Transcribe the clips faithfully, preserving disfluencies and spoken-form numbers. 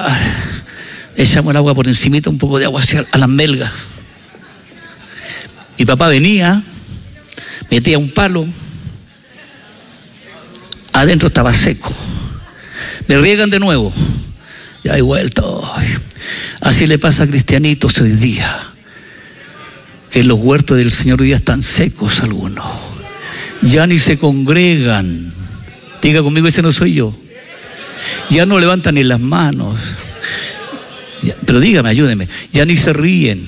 Ah, echamos el agua por encimita, un poco de agua hacia a las melgas. Mi papá venía, metía un palo, adentro estaba seco. Me riegan de nuevo, ya he vuelto. Así le pasa a cristianitos hoy día, que en los huertos del Señor hoy día están secos algunos, ya ni se congregan. Diga conmigo, ese no soy yo. Ya no levantan ni las manos. Ya, pero dígame, ayúdeme, ya ni se ríen.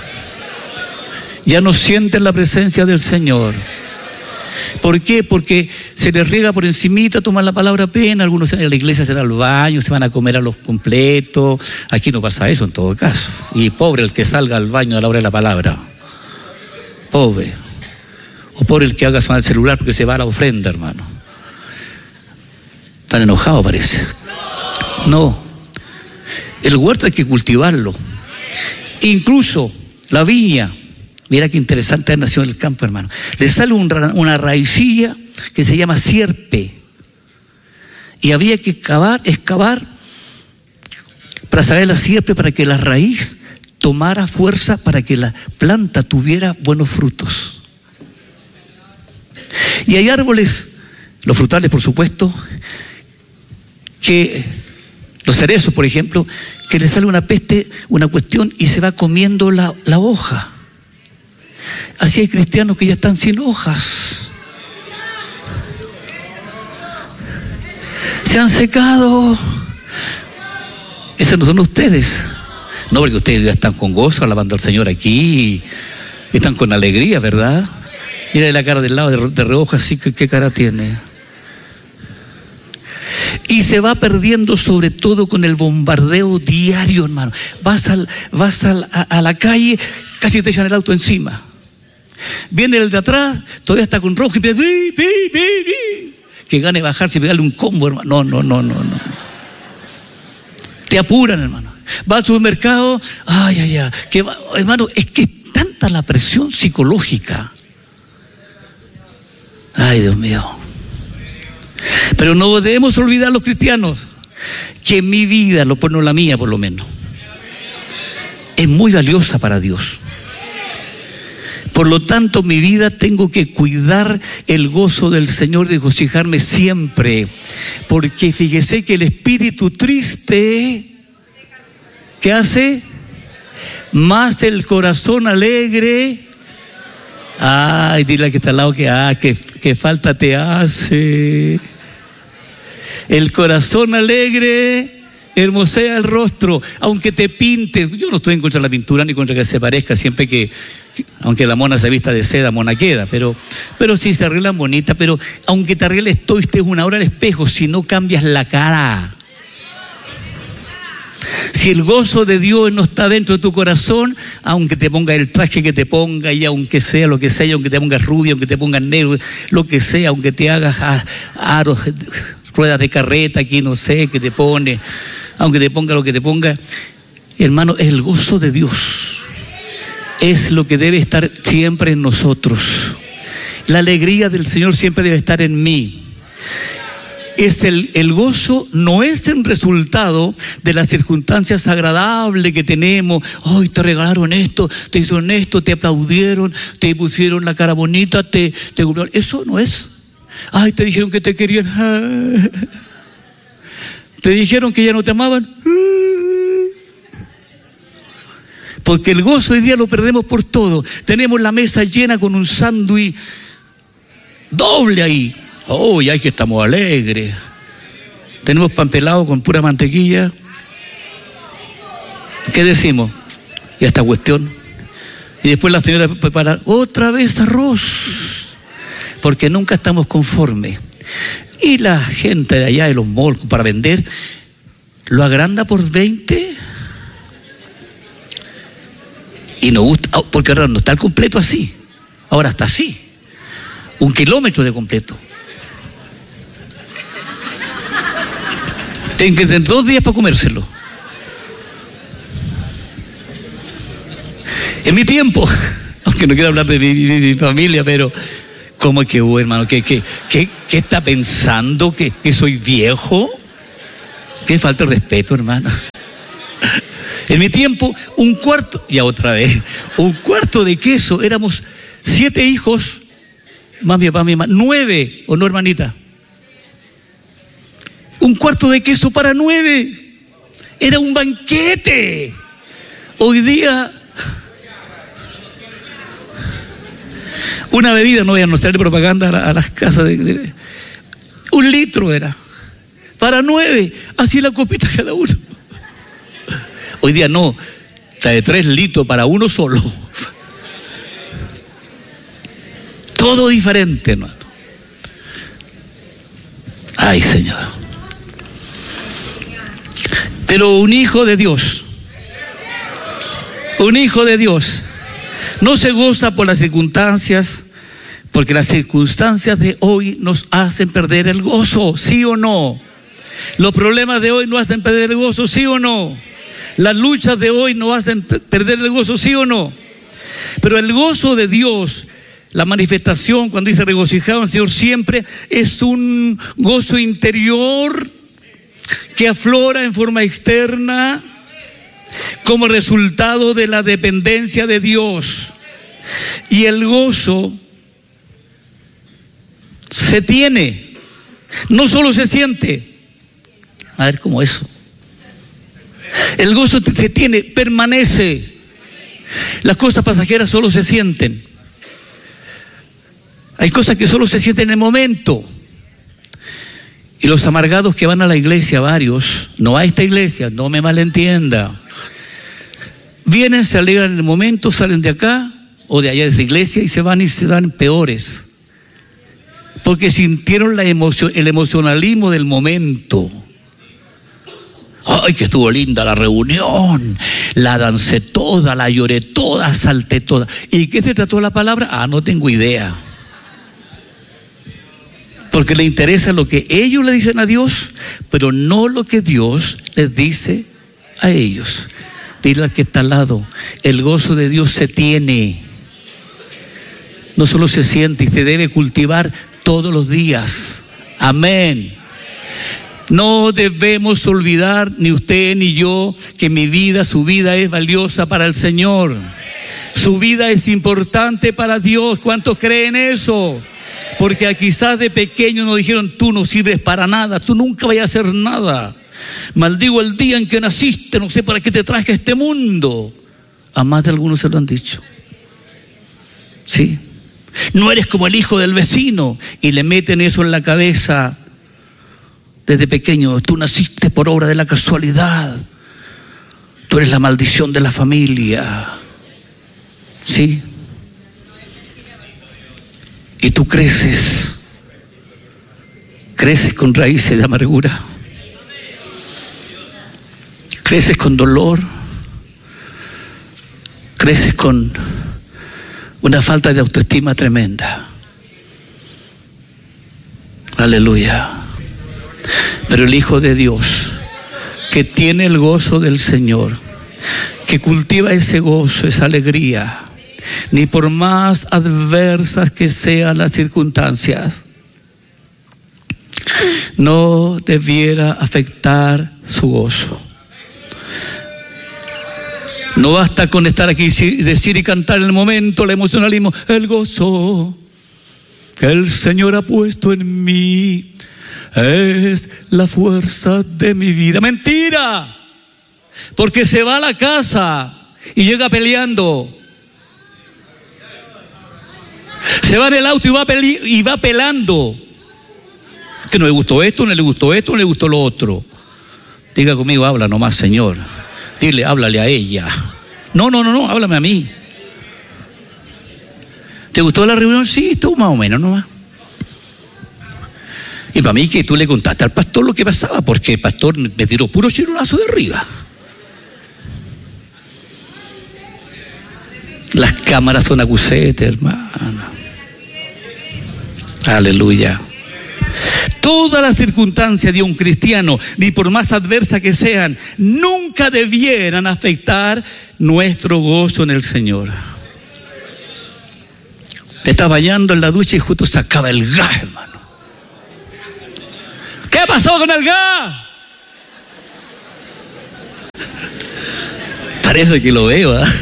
Ya no sienten la presencia del Señor. ¿Por qué? Porque se les riega por encimita, toman la palabra pena, algunos se van a la iglesia, se van al baño, se van a comer a los completos. Aquí no pasa eso en todo caso. Y pobre el que salga al baño a la hora de la palabra. Pobre. O pobre el que haga sonar el celular porque se va a la ofrenda, hermano. Están enojados parece. No. El huerto hay que cultivarlo. Incluso la viña. Mira qué interesante, nació en el campo, hermano. Le sale un, una raicilla que se llama sierpe. Y había que excavar, excavar para sacar la sierpe, para que la raíz tomara fuerza, para que la planta tuviera buenos frutos. Y hay árboles, los frutales por supuesto, que los cerezos, por ejemplo, que le sale una peste, una cuestión, y se va comiendo la, la hoja. Así hay cristianos que ya están sin hojas. Se han secado. Esos no son ustedes. No, porque ustedes ya están con gozo alabando al Señor aquí. Están con alegría, ¿verdad? Mira la cara del lado de, de reojo, así que qué cara tiene. Y se va perdiendo, sobre todo con el bombardeo diario, hermano. Vas, al, vas al, a, a la calle, casi te echan el auto encima. Viene el de atrás, todavía está con rojo y pide, ¡bi, bi, bi, bi! Que gane bajarse y pegarle un combo, hermano. No, no, no, no, no. Te apuran, hermano. Va al supermercado, ay, ay, ay. Que va, hermano, es que es tanta la presión psicológica. Ay, Dios mío. Pero no debemos olvidar los cristianos que mi vida, pues no la mía por lo menos, es muy valiosa para Dios. Por lo tanto, mi vida tengo que cuidar el gozo del Señor, de regocijarme siempre. Porque fíjese que el espíritu triste, ¿qué hace? Más el corazón alegre. Ay, dile al que está al lado que, ah, que, que falta te hace. El corazón alegre hermosea el rostro, aunque te pinte. Yo no estoy en contra de la pintura ni contra que se parezca, siempre que, que aunque la mona se vista de seda, mona queda, pero, pero sí se arreglan bonita, pero aunque te arregles todo y estés una hora al espejo, si no cambias la cara, si el gozo de Dios no está dentro de tu corazón, aunque te ponga el traje que te ponga, y aunque sea lo que sea, y aunque te pongas rubio, aunque te pongas negro, lo que sea, aunque te hagas aros, ruedas de carreta aquí, no sé, que te pone, aunque te ponga lo que te ponga, hermano, el gozo de Dios es lo que debe estar siempre en nosotros. La alegría del Señor siempre debe estar en mí. Es el, el gozo no es el resultado de las circunstancias agradables que tenemos. Hoy te regalaron esto, te hicieron esto, te aplaudieron, te pusieron la cara bonita, te, te eso no es. Ay, te dijeron que te querían. Te dijeron que ya no te amaban. Porque el gozo hoy día lo perdemos por todo. Tenemos la mesa llena con un sándwich doble ahí. Oh, ya es que estamos alegres. Tenemos pan pelado con pura mantequilla. ¿Qué decimos? Y esta cuestión. Y después la señora prepara otra vez arroz. Porque nunca estamos conformes. Y la gente de allá de los malls para vender lo agranda por veinte. Y nos gusta, porque ahora no está el completo así. Ahora está así. Un kilómetro de completo. Tienen que tener dos días para comérselo. En mi tiempo, aunque no quiero hablar de mi, de mi familia, pero ¿cómo es que, oh, hermano? ¿Qué, qué, qué, qué está pensando? ¿Que, ¿Que soy viejo? ¿Qué falta de respeto, hermano? En mi tiempo, un cuarto, ya otra vez, un cuarto de queso, éramos siete hijos, más mi papá, mi mamá, nueve, ¿o no, hermanita? Un cuarto de queso para nueve, era un banquete. Hoy día, una bebida, no voy a mostrar propaganda a, la, a las casas, de, de, un litro era, para nueve, así la copita cada uno. Hoy día no, trae tres litros para uno solo. Todo diferente, hermano. Ay, Señor. Pero un hijo de Dios, un hijo de Dios, no se goza por las circunstancias, porque las circunstancias de hoy nos hacen perder el gozo, ¿sí o no? Los problemas de hoy nos hacen perder el gozo, ¿sí o no? Las luchas de hoy nos hacen perder el gozo, ¿sí o no? Pero el gozo de Dios, la manifestación, cuando dice regocijado en el Señor siempre, es un gozo interior que aflora en forma externa como resultado de la dependencia de Dios. Y el gozo se tiene, no solo se siente. A ver, ¿cómo eso? El gozo se tiene, permanece. Las cosas pasajeras solo se sienten. Hay cosas que solo se sienten en el momento. Y los amargados que van a la iglesia, varios, no a esta iglesia, no me malentienda, vienen, se alegran en el momento, salen de acá o de allá de esa iglesia y se van y se dan peores. Porque sintieron la emoción, el emocionalismo del momento. Ay, que estuvo linda la reunión, la dancé toda, la lloré toda, salté toda. ¿Y qué se trató la palabra? Ah, no tengo idea. Porque le interesa lo que ellos le dicen a Dios, pero no lo que Dios les dice a ellos. Dile al que está al lado, el gozo de Dios se tiene, no solo se siente, y se debe cultivar todos los días. Amén. No debemos olvidar, ni usted ni yo, que mi vida, su vida es valiosa para el Señor. Su vida es importante para Dios. ¿Cuántos creen eso? Porque quizás de pequeño nos dijeron, tú no sirves para nada, tú nunca vayas a hacer nada. Maldigo el día en que naciste, no sé para qué te traje a este mundo. A más de algunos se lo han dicho. Sí. No eres como el hijo del vecino. Y le meten eso en la cabeza desde pequeño. Tú naciste por obra de la casualidad. Tú eres la maldición de la familia. Sí. Y tú creces, creces con raíces de amargura, creces con dolor, creces con una falta de autoestima tremenda. Aleluya. Pero el Hijo de Dios, que tiene el gozo del Señor, que cultiva ese gozo, esa alegría, ni por más adversas que sean las circunstancias, no debiera afectar su gozo. No basta con estar aquí y decir y cantar en el momento, el emocionalismo, el gozo que el Señor ha puesto en mí es la fuerza de mi vida. Mentira, porque se va a la casa y llega peleando. Se va en el auto y va, peli- y va pelando. Que no le gustó esto, no le gustó esto, no le gustó lo otro. Diga conmigo, habla nomás, Señor. Dile, háblale a ella. No, no, no, no, háblame a mí. ¿Te gustó la reunión? Sí, estuvo más o menos nomás. Y para mí que tú le contaste al pastor lo que pasaba, porque el pastor me tiró puro chirolazo de arriba. Las cámaras son acusetes, hermano. Aleluya. Todas las circunstancias de un cristiano, ni por más adversas que sean, nunca debieran afectar nuestro gozo en el Señor. Te estás bañando en la ducha y justo se acaba el gas, hermano. ¿Qué pasó con el gas? Parece que lo veo, ¿eh?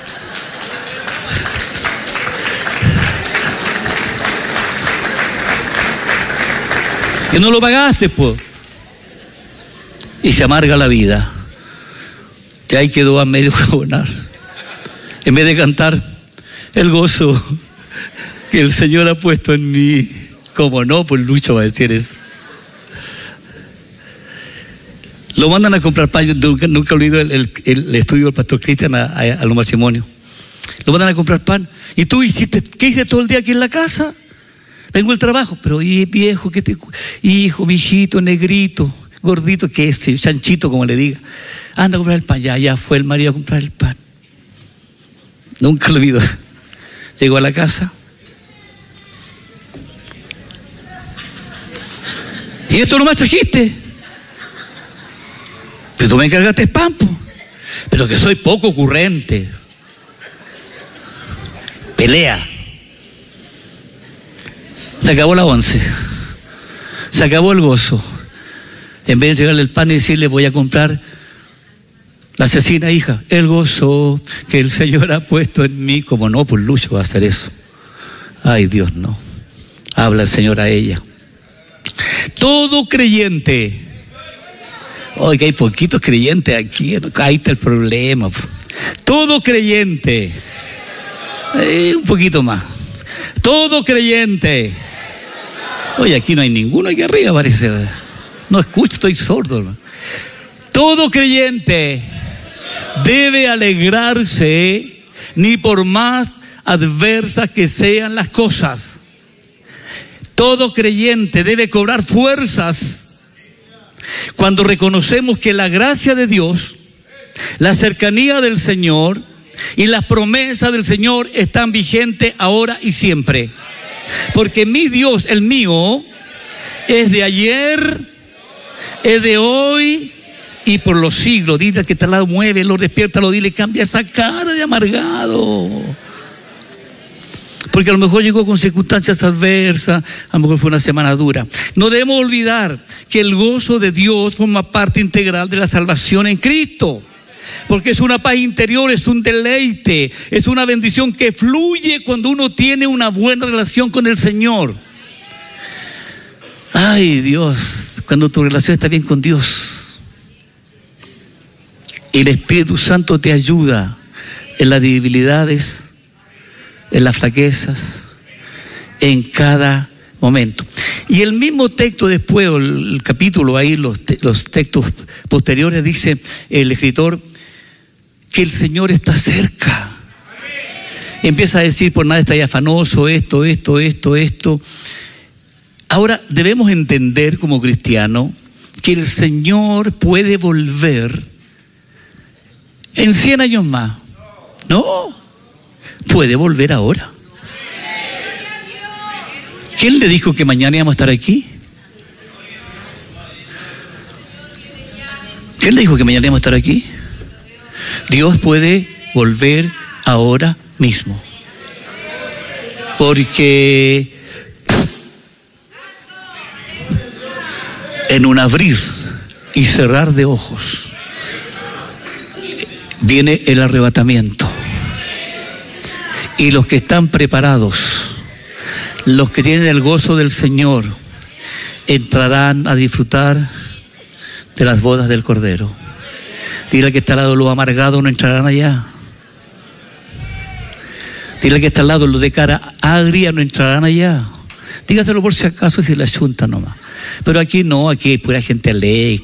Que no lo pagaste, pues. Y se amarga la vida. Que ahí quedó a medio jabonar. En vez de cantar el gozo que el Señor ha puesto en mí. ¿Cómo no? Pues Lucho va a decir eso. Lo mandan a comprar pan. Yo nunca, nunca olvido el, el, el estudio del pastor Cristian a, a, a los matrimonios. Lo mandan a comprar pan. ¿Y tú hiciste, qué hiciste todo el día aquí en la casa? Vengo del trabajo. Pero y viejo, ¿qué te, hijo, mijito, negrito, gordito, que es, chanchito, como le diga. Anda a comprar el pan. Ya, ya fue el marido a comprar el pan. Nunca lo olvido. Llegó a la casa. ¿Y esto no me trajiste? Pero tú me encargaste pan, po. Pero que soy poco ocurrente. Pelea. Se acabó la once. Se acabó el gozo. En vez de llegarle el pan y decirle, voy a comprar la asesina hija, el gozo que el Señor ha puesto en mí. Como no, pues Lucho va a hacer eso. Ay, Dios, no. Habla el Señor a ella. Todo creyente. Oiga, hay poquitos creyentes aquí. Ahí está el problema. Todo creyente. Eh, un poquito más. Todo creyente. Oye, aquí no hay ninguno aquí arriba, parece. No escucho, estoy sordo. Todo creyente debe alegrarse, ni por más adversas que sean las cosas. Todo creyente debe cobrar fuerzas cuando reconocemos que la gracia de Dios, la cercanía del Señor y las promesas del Señor están vigentes ahora y siempre. Porque mi Dios, el mío, es de ayer, es de hoy y por los siglos. Dile al que está al lado, muévelo, despiértalo, dile, cambia esa cara de amargado. Porque a lo mejor llegó con circunstancias adversas, a lo mejor fue una semana dura. No debemos olvidar que el gozo de Dios forma parte integral de la salvación en Cristo. Porque es una paz interior, es un deleite, es una bendición que fluye cuando uno tiene una buena relación con el Señor. Ay, Dios, cuando tu relación está bien con Dios, el Espíritu Santo te ayuda en las debilidades, en las flaquezas, en cada momento. Y el mismo texto después, el, el capítulo ahí, los, te, los textos posteriores, dice el escritor que el Señor está cerca. Empieza a decir, por nada estáis afanoso, esto, esto, esto, esto. Ahora debemos entender como cristianos que el Señor puede volver en cien años más. No, puede volver ahora. ¿Quién le dijo que mañana íbamos a estar aquí? ¿Quién le dijo que mañana íbamos a estar aquí? Dios puede volver ahora mismo. Porque en un abrir y cerrar de ojos viene el arrebatamiento. Y los que están preparados, los que tienen el gozo del Señor, entrarán a disfrutar de las bodas del Cordero. Dile al que está al lado, los amargados no entrarán allá. Dile al que está al lado, los de cara agria no entrarán allá. Dígaselo por si acaso, si la chunta nomás. Pero aquí no, aquí hay pura gente alegre.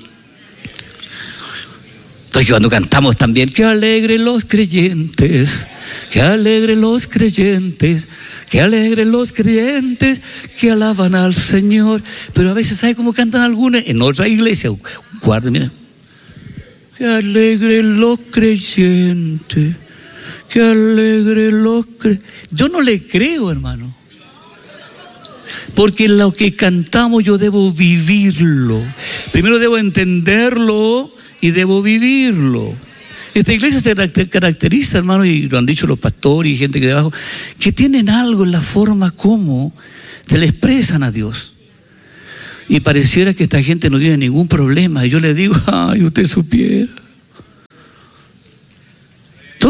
Porque cuando cantamos también, que alegren los creyentes, que alegren los creyentes, que alegren los creyentes que alaban al Señor. Pero a veces, ¿sabe cómo cantan algunos? En otra iglesia, guarda, mira. Que alegren los creyentes, que alegren los creyentes. Yo no le creo, hermano. Porque lo que cantamos yo debo vivirlo. Primero debo entenderlo y debo vivirlo. Esta iglesia se caracteriza, hermano, y lo han dicho los pastores y gente que debajo, que tienen algo en la forma como se le expresan a Dios. Y pareciera que esta gente no tiene ningún problema. Y yo le digo, ay, usted supiera.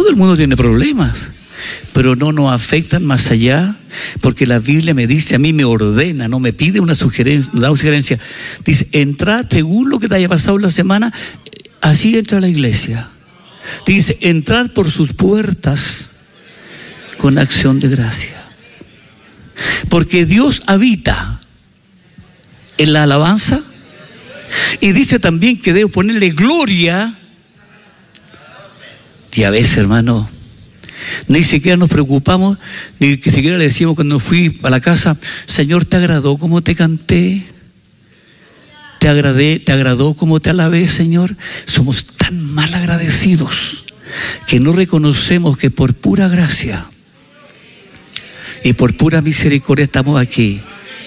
Todo el mundo tiene problemas, pero no nos afectan más allá, porque la Biblia me dice, a mí me ordena, no me pide una sugerencia, una sugerencia. Dice, entra según lo que te haya pasado la semana, así entra a la iglesia. Dice, entrad por sus puertas con acción de gracia. Porque Dios habita en la alabanza, y dice también que debo ponerle gloria. Y a veces, hermano, ni siquiera nos preocupamos, ni siquiera le decimos cuando fui a la casa, Señor, ¿te agradó cómo te canté? ¿Te agradé, te agradó cómo te alabé, Señor? Somos tan mal agradecidos que no reconocemos que por pura gracia y por pura misericordia estamos aquí.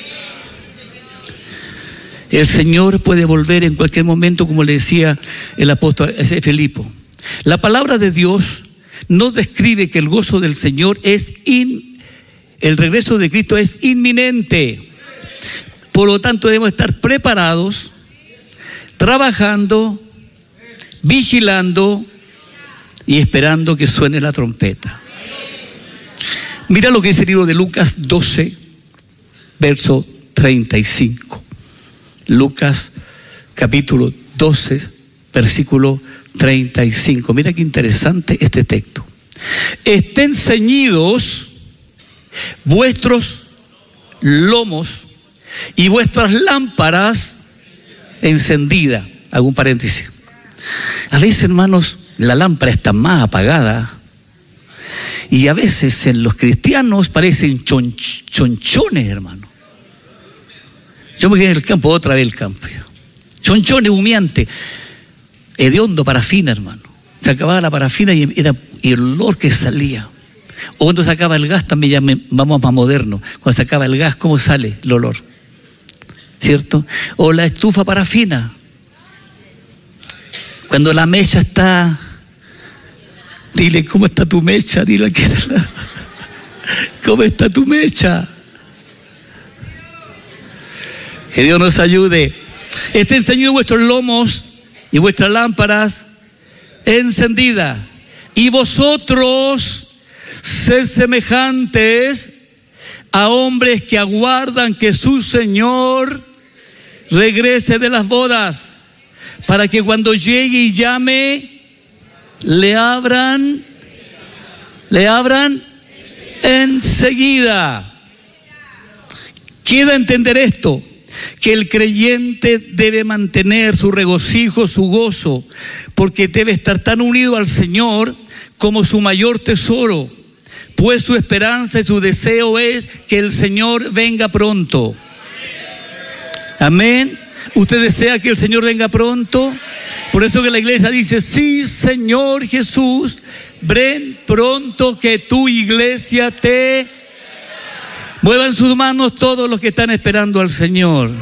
El Señor puede volver en cualquier momento, como le decía el apóstol Filipo. La palabra de Dios nos describe que el gozo del Señor es in, el regreso de Cristo es inminente. Por lo tanto, debemos estar preparados, trabajando, vigilando y esperando que suene la trompeta. Mira lo que dice el libro de Lucas doce, verso treinta y cinco. Lucas capítulo doce, versículo treinta y cinco. Mira qué interesante este texto. Estén ceñidos vuestros lomos y vuestras lámparas encendidas. Hago un paréntesis. A veces, hermanos, la lámpara está más apagada, y a veces en los cristianos parecen chonch, chonchones, hermano. Yo me quedé en el campo, otra vez el campo. Chonchones, humeantes, hediondo, parafina, hermano. Se acababa la parafina y era y el olor que salía. O cuando se acaba el gas, también ya me, vamos más moderno. Cuando se acaba el gas, ¿cómo sale el olor? ¿Cierto? O la estufa parafina. Cuando la mecha está, dile, ¿cómo está tu mecha? Dile, ¿cómo está tu mecha? Que Dios nos ayude. Estén ceñidos vuestros lomos y vuestras lámparas encendidas. Y vosotros sed semejantes a hombres que aguardan que su Señor regrese de las bodas, para que cuando llegue y llame, le abran, le abran enseguida. Queda entender esto, que el creyente debe mantener su regocijo, su gozo, porque debe estar tan unido al Señor como su mayor tesoro, pues su esperanza y su deseo es que el Señor venga pronto. Amén. ¿Usted desea que el Señor venga pronto? Por eso que la iglesia dice, sí, Señor Jesús, ven pronto que tu iglesia te... Muevan sus manos todos los que están esperando al Señor.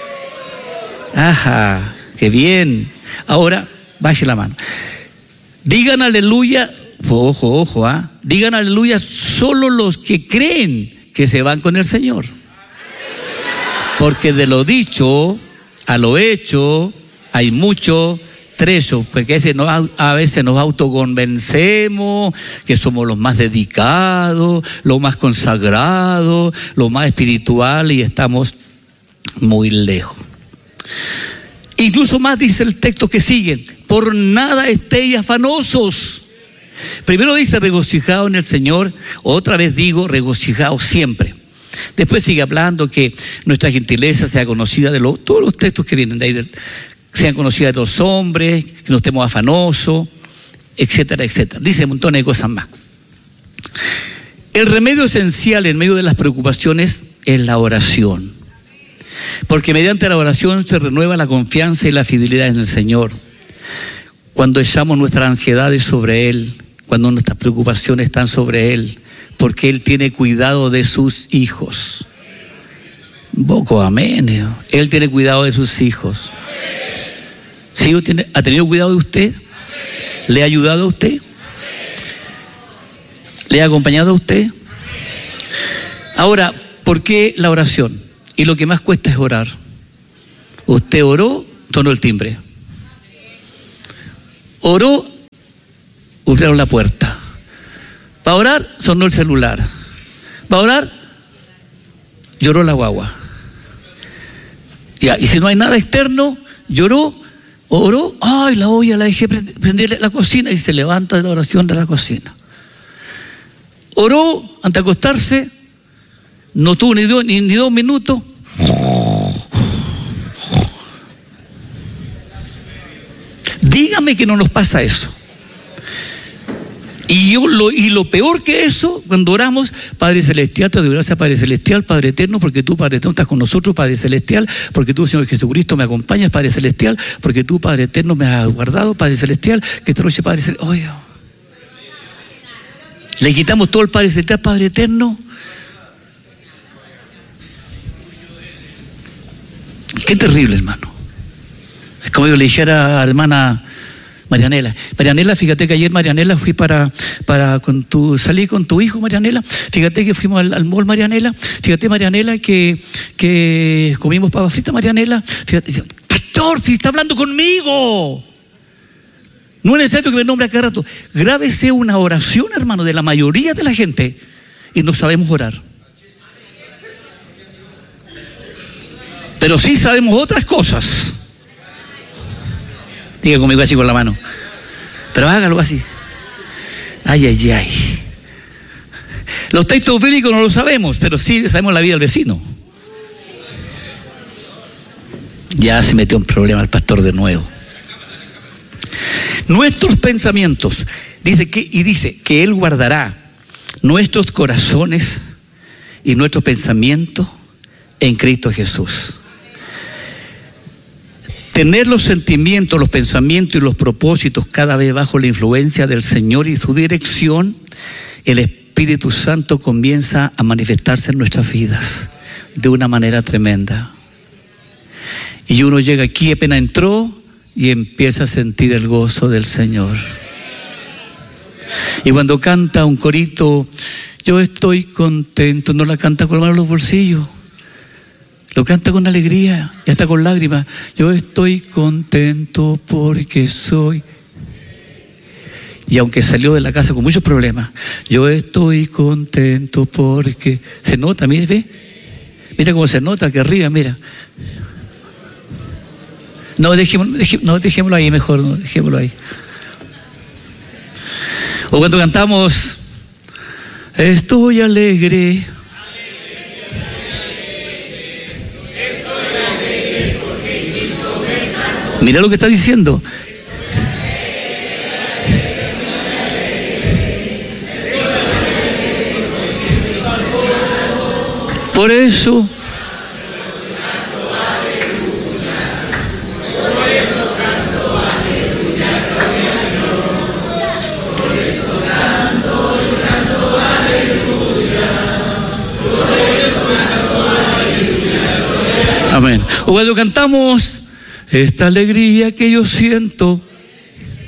Ajá, qué bien. Ahora, baje la mano. Digan aleluya, ojo, ojo, ¿ah? ¿eh? Digan aleluya solo los que creen que se van con el Señor. Porque de lo dicho a lo hecho hay mucho trecho, porque a veces nos autoconvencemos que somos los más dedicados, los más consagrados, los más espirituales, y estamos muy lejos. Incluso más dice el texto que sigue, por nada estéis afanosos. Primero dice regocijaos en el Señor, otra vez digo regocijaos siempre. Después sigue hablando que nuestra gentileza sea conocida de los, todos los textos que vienen de ahí, del, sean conocidas de los hombres, que no estemos afanosos, etcétera, etcétera. Dice un montón de cosas más. El remedio esencial en medio de las preocupaciones es la oración. Porque mediante la oración se renueva la confianza y la fidelidad en el Señor. Cuando echamos nuestras ansiedades sobre Él, cuando nuestras preocupaciones están sobre Él, porque Él tiene cuidado de sus hijos. Un poco amén. Él tiene cuidado de sus hijos. ¿Sí? ¿Ha tenido cuidado de usted? ¿Le ha ayudado a usted? ¿Le ha acompañado a usted? Ahora, ¿por qué la oración? Y lo que más cuesta es orar. Usted oró, sonó el timbre. Oró, abrieron la puerta. Va a orar, sonó el celular. Va a orar, lloró la guagua. Ya, y si no hay nada externo, lloró, oró, ay, la olla la dejé prender la cocina, y se levanta de la oración de la cocina. Oró antes de acostarse, no tuvo ni dos, ni, ni dos minutos. Dígame que no nos pasa eso. Y, yo, lo, y lo peor que eso, cuando oramos, Padre Celestial, te doy gracias, Padre Celestial, Padre Eterno, porque tú, Padre Eterno, estás con nosotros, Padre Celestial, porque tú, Señor Jesucristo, me acompañas, Padre Celestial, porque tú, Padre Eterno, me has guardado, Padre Celestial, que esta noche, Padre Celestial, oye, le quitamos todo el Padre Celestial, Padre Eterno. Qué terrible, hermano. Es como yo le dijera a la hermana Marianela. Marianela, fíjate que ayer, Marianela, fui para, para con tu, salí con tu hijo, Marianela. Fíjate que fuimos al, al mall, Marianela. Fíjate, Marianela, que, que comimos papa frita, Marianela. Fíjate, pastor, si está hablando conmigo. No es necesario que me nombre a cada rato. Grábese una oración, hermano, de la mayoría de la gente y no sabemos orar. Pero sí sabemos otras cosas. Diga conmigo así con la mano. Pero hágalo así. Ay, ay, ay. Los textos bíblicos no lo sabemos, pero sí sabemos la vida del vecino. Ya se metió en problema el pastor de nuevo. Nuestros pensamientos, dice que, y dice que Él guardará nuestros corazones y nuestros pensamientos en Cristo Jesús. Tener los sentimientos, los pensamientos y los propósitos cada vez bajo la influencia del Señor y su dirección, el Espíritu Santo comienza a manifestarse en nuestras vidas de una manera tremenda. Y uno llega aquí, apenas entró, y empieza a sentir el gozo del Señor. Y cuando canta un corito, yo estoy contento, no la canta con la mano en los bolsillos. Lo canta con alegría y hasta con lágrimas. Yo estoy contento porque soy. Y aunque salió de la casa con muchos problemas, yo estoy contento porque se nota, mire, ve. Mira cómo se nota que arriba, mira. No, dejémoslo, dejémoslo, no, dejémoslo ahí mejor, no, dejémoslo ahí. O cuando cantamos, estoy alegre. Mira lo que está diciendo. Por eso, amén. O cuando cantamos, esta alegría que yo siento